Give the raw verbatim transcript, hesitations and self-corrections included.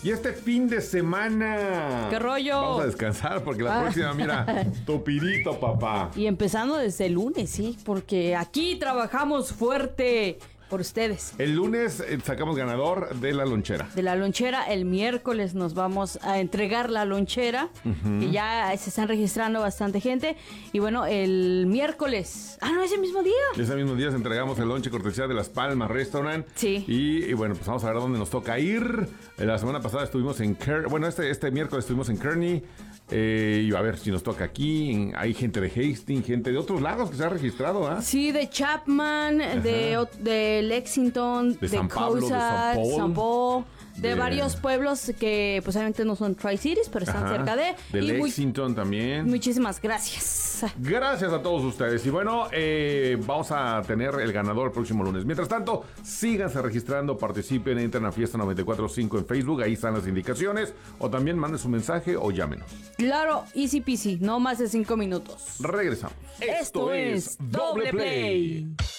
Y este fin de semana... ¿Qué rollo? Vamos a descansar porque la Ah. próxima, mira, tupidito, papá. Y empezando desde el lunes, sí, porque aquí trabajamos fuerte por ustedes. El lunes eh, sacamos ganador de la lonchera. De la lonchera, el miércoles nos vamos a entregar la lonchera, uh-huh. que ya se están registrando bastante gente. Y bueno, el miércoles... Ah, no, ese mismo día. Ese mismo día entregamos el lonche cortesía de Las Palmas Restaurant. Sí. Y, y bueno, pues vamos a ver a dónde nos toca ir. La semana pasada estuvimos en Kearney. Bueno, este, este miércoles estuvimos en Kearney. Eh, y a ver si nos toca aquí. Hay gente de Hastings, gente de otros lados que se ha registrado, ¿ah? ¿eh? Sí, de Chapman, de, de Lexington, de, de San Pablo, Cozart, de San Paul. San Paul. De, de varios pueblos que pues obviamente no son Tri-Cities, pero están Ajá, cerca de... De y Lexington muy, también. Muchísimas gracias. Gracias a todos ustedes. Y bueno, eh, vamos a tener el ganador el próximo lunes. Mientras tanto, síganse registrando, participen, entren a Fiesta noventa y cuatro punto cinco en Facebook, ahí están las indicaciones. O también manden su mensaje o llámenos. Claro, easy peasy, no más de cinco minutos. Regresamos. Esto, Esto es Doble Play. Play.